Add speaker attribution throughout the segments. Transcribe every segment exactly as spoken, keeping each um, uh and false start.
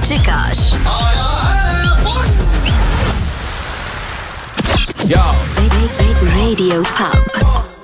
Speaker 1: जिकाश। Radio pub.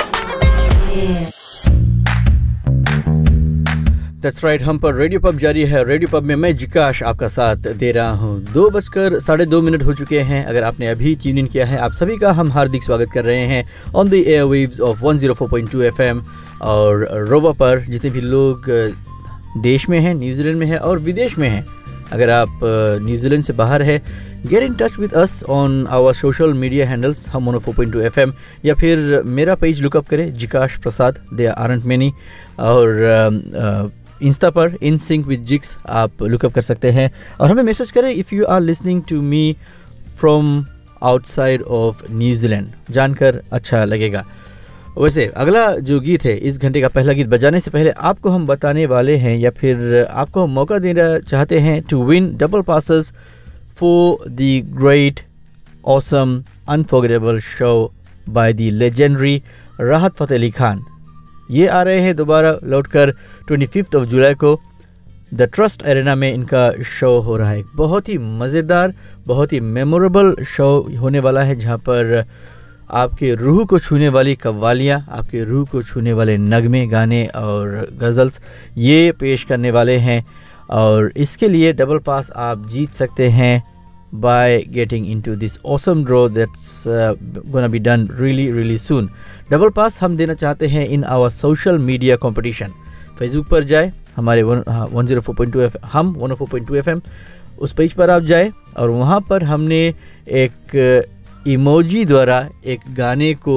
Speaker 2: That's right, हम पर radio pub जारी है। रेडियो पब में मैं जिकाश आपका साथ दे रहा हूँ। दो बजकर साढ़े दो मिनट हो चुके हैं। अगर आपने अभी ट्यून इन किया है, आप सभी का हम हार्दिक स्वागत कर रहे हैं on the air waves of one zero four point two FM और रोवा पर। जितने भी लोग देश में हैं, न्यूजीलैंड में हैं और विदेश में हैं, अगर आप न्यूजीलैंड से बाहर है, get in touch with us on our social media handles हम one O four point two FM, या फिर मेरा पेज लुकअप करें जिकाश प्रसाद, दे आरंट मेनी। और इंस्टा पर इन सिंक विद जिक्स आप लुकअप कर सकते हैं और हमें मैसेज करें if you are listening to me from outside of New Zealand, जानकर अच्छा लगेगा। वैसे अगला जो गीत है, इस घंटे का पहला गीत बजाने से पहले आपको हम बताने वाले हैं, या फिर आपको हम मौका देना चाहते हैं to win double passes for the great awesome unforgettable show by the legendary राहत फ़तेह अली खान। ये आ रहे हैं दोबारा लौटकर पच्चीस ऑफ जुलाई को। द ट्रस्ट एरेना में इनका शो हो रहा है। बहुत ही मज़ेदार, बहुत ही मेमोरेबल शो होने वाला है, जहाँ पर आपके रूह को छूने वाली कव्वालियाँ, आपके रूह को छूने वाले नगमे, गाने और गज़ल्स ये पेश करने वाले हैं। और इसके लिए डबल पास आप जीत सकते हैं by getting into this awesome draw that's uh, gonna be done really really soon. Double पास हम देना चाहते हैं in our social media competition. Facebook पर जाए, हमारे one zero four point two F हम one O four point two FM, उस page पर आप जाए और वहाँ पर हमने एक इमोजी द्वारा एक गाने को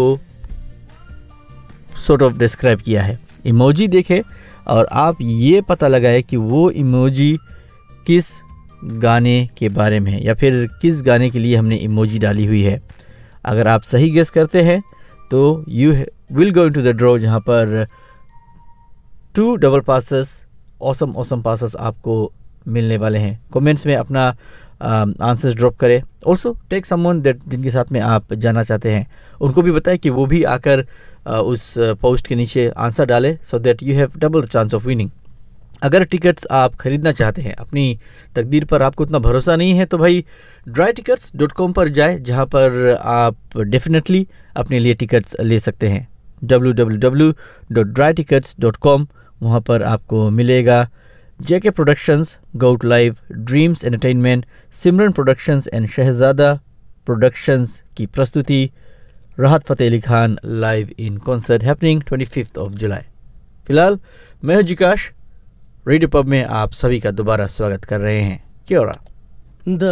Speaker 2: sort of डिस्क्राइब किया है। इमोजी देखें और आप ये पता लगाए कि वो इमोजी किस गाने के बारे में है, या फिर किस गाने के लिए हमने इमोजी डाली हुई है। अगर आप सही गेस करते हैं तो you will go into the draw, जहां पर to double passes, awesome awesome passes आपको मिलने वाले हैं। कमेंट्स में अपना आंसर्स ड्रॉप करें। ऑल्सो टेक समवन दैट जिनके साथ में आप जाना चाहते हैं, उनको भी बताएं कि वो भी आकर uh, उस पोस्ट के नीचे आंसर डालें, so that you have double the chance of winning. अगर टिकट्स आप ख़रीदना चाहते हैं, अपनी तकदीर पर आपको उतना भरोसा नहीं है, तो भाई ड्राई टिकट्स डॉट कॉम पर जाए, जहां पर आप डेफिनेटली अपने लिए टिकट्स ले सकते हैं। W W W dot dry tickets dot com, वहाँ पर आपको मिलेगा जेके productions, goat live, dreams entertainment, Simran productions and Shahzada productions की प्रस्तुति राहत Fateh Ali Khan live in concert happening पच्चीस ऑफ जुलाई। फिलहाल मैं हूं जिकाश, रेडियो पब में आप सभी का दोबारा स्वागत कर रहे हैं। क्या हो रहा?